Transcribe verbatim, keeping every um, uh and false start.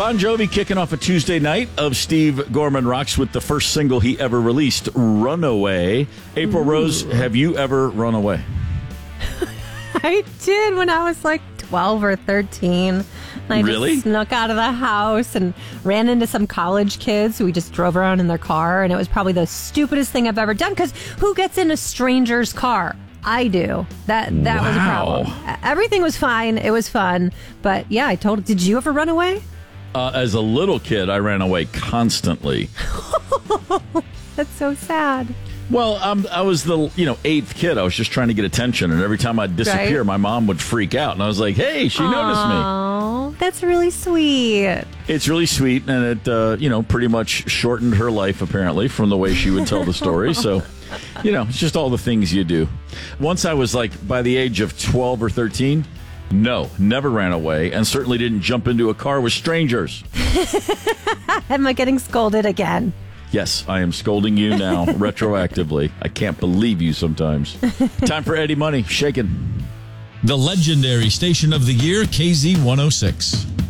Bon Jovi kicking off a Tuesday night of Steve Gorman Rocks with the first single he ever released, Runaway. April Ooh. Rose, have you ever run away? I did when I was like twelve or thirteen. And I really? just snuck out of the house and ran into some college kids who we just drove around in their car. And it was probably the stupidest thing I've ever done, because who gets in a stranger's car? I do. That that wow. was a problem. Everything was fine. It was fun. But yeah, I told. Did you ever run away? Uh, as a little kid, I ran away constantly. That's so sad. Well, um, I was the you know eighth kid. I was just trying to get attention, and every time I'd disappear, right? my mom would freak out, and I was like, "Hey, she Aww, noticed me." Oh, that's really sweet. It's really sweet, and it uh, you know pretty much shortened her life apparently from the way she would tell the story. So, you know, it's just all the things you do. Once I was like by the age of twelve or thirteen. No, never ran away, and certainly didn't jump into a car with strangers. Am I getting scolded again? Yes, I am scolding you now, retroactively. I can't believe you sometimes. Time for Eddie Money, Shakin'. The legendary station of the year, K Z one oh six.